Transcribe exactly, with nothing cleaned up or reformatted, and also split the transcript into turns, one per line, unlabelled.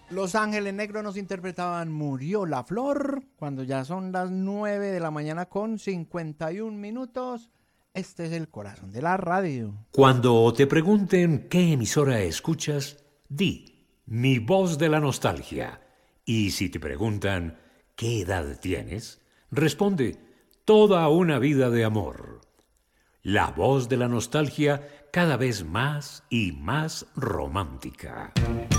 Los Ángeles Negros nos interpretaban Murió la Flor, cuando ya son las nueve de la mañana con cincuenta y un minutos. Este es el corazón de la radio.
Cuando te pregunten qué emisora escuchas, di Mi Voz de la Nostalgia. Y si te preguntan qué edad tienes, responde Toda una vida de amor. La Voz de la Nostalgia, cada vez más y más romántica.